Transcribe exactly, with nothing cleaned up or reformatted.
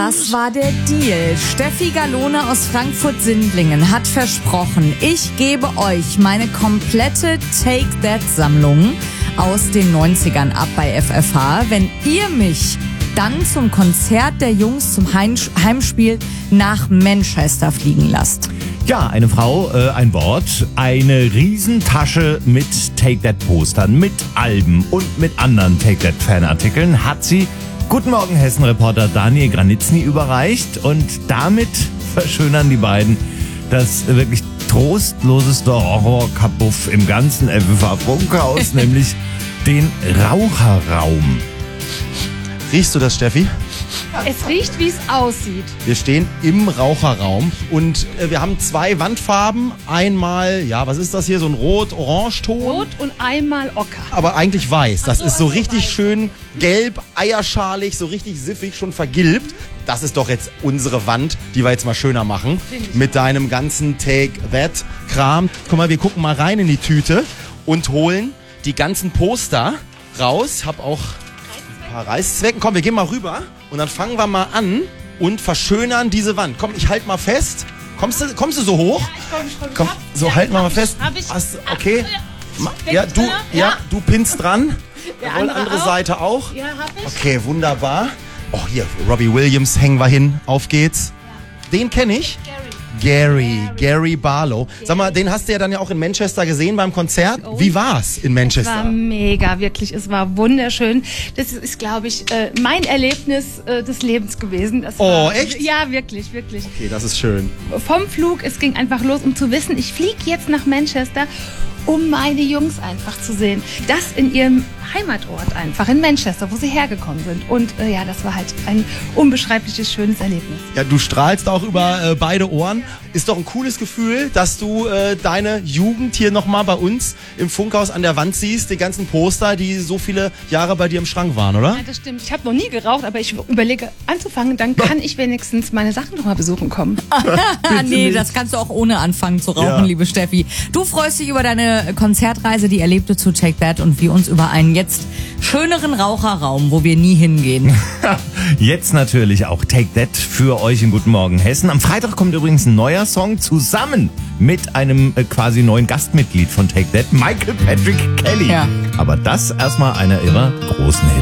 Das war der Deal. Steffi Gallone aus Frankfurt-Sindlingen hat versprochen, ich gebe euch meine komplette Take That-Sammlung aus den neunzigern ab bei F F H, wenn ihr mich dann zum Konzert der Jungs zum Heimspiel nach Manchester fliegen lasst. Ja, eine Frau, äh, ein Wort, eine Riesentasche mit Take That Postern, mit Alben und mit anderen Take That Fanartikeln hat sie Guten Morgen Hessen-Reporter Daniel Granitzny überreicht und damit verschönern die beiden das wirklich trostloseste Horrorkabuff im ganzen F F H-Funkhaus, nämlich den Raucherraum. Riechst du das, Steffi? Es riecht, wie es aussieht. Wir stehen im Raucherraum und äh, wir haben zwei Wandfarben. Einmal, ja, was ist das hier? So ein Rot-Orange-Ton. Rot und einmal Ocker. Aber eigentlich weiß. Das Ach so, ist so also richtig weiß. schön gelb, eierschalig, so richtig siffig, schon vergilbt. Das ist doch jetzt unsere Wand, die wir jetzt mal schöner machen. Mit deinem ganzen Take-That-Kram. Guck mal, wir gucken mal rein in die Tüte und holen die ganzen Poster raus. Hab auch ein paar Reißzwecken. Komm, wir gehen mal rüber und dann fangen wir mal an und verschönern diese Wand. Komm, ich halt mal fest. Kommst du, kommst du so hoch? Komm, so halten wir mal fest. Hast, okay. Ja, du, ja, du pinnst dran. Jawohl, andere Seite auch. Ja, hab ich. Okay, wunderbar. Oh, hier, Robbie Williams hängen wir hin. Auf geht's. Den kenne ich. Gary, Gary Barlow. Sag mal, den hast du ja dann ja auch in Manchester gesehen beim Konzert. Wie war's in Es war Manchester? mega, wirklich. Es war wunderschön. Das ist, glaube ich, äh, mein Erlebnis äh, des Lebens gewesen. Das Oh, war, echt? Ja, wirklich, wirklich. Okay, das ist schön. Vom Flug, es ging einfach los, um zu wissen, ich fliege jetzt nach Manchester, um meine Jungs einfach zu sehen. Das in ihrem Heimatort einfach, in Manchester, wo sie hergekommen sind. Und äh, ja, das war halt ein unbeschreibliches, schönes Erlebnis. Ja, du strahlst auch über äh, beide Ohren. Ist doch ein cooles Gefühl, dass du äh, deine Jugend hier nochmal bei uns im Funkhaus an der Wand siehst. Die ganzen Poster, die so viele Jahre bei dir im Schrank waren, oder? Ja, das stimmt. Ich habe noch nie geraucht, aber ich überlege anzufangen. Dann kann ich wenigstens meine Sachen nochmal besuchen kommen. Nee, das kannst du auch ohne anfangen zu rauchen, Ja. liebe Steffi. Du freust dich über deine Konzertreise, die Erlebte zu Take That und wir uns über einen jetzt schöneren Raucherraum, wo wir nie hingehen. Jetzt natürlich auch Take That für euch in Guten Morgen Hessen. Am Freitag kommt übrigens ein neuer Song zusammen mit einem äh, quasi neuen Gastmitglied von Take That, Michael Patrick Kelly. Ja. Aber das erstmal einer ihrer großen Hits.